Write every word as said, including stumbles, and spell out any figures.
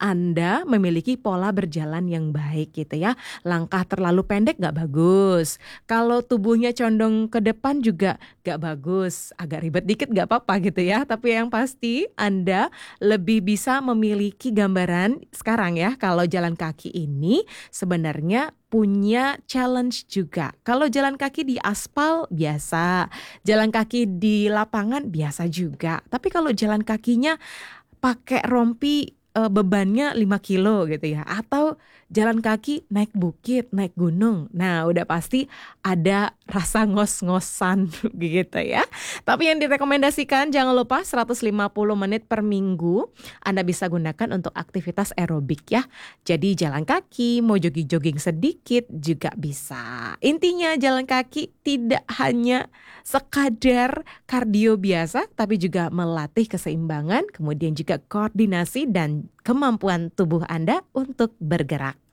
Anda memiliki pola berjalan yang baik gitu ya. Langkah terlalu pendek nggak bagus. Kalau tubuhnya condong ke depan juga nggak bagus. Agak ribet dikit nggak apa-apa gitu ya. Tapi yang pasti Anda lebih bisa memiliki gambaran sekarang ya. Kalau jalan kaki ini sebenarnya punya challenge juga. Kalau jalan kaki di aspal biasa, jalan kaki di lapangan biasa juga. Tapi kalau jalan kakinya pakai rompi, eee, bebannya lima kilo gitu ya, atau jalan kaki naik bukit, naik gunung. Nah, udah pasti ada rasa ngos-ngosan gitu ya. Tapi yang direkomendasikan jangan lupa seratus lima puluh menit per minggu Anda bisa gunakan untuk aktivitas aerobik ya. Jadi jalan kaki, mau jogging-jogging sedikit juga bisa. Intinya jalan kaki tidak hanya sekadar kardio biasa, tapi juga melatih keseimbangan, kemudian juga koordinasi dan kemampuan tubuh Anda untuk bergerak.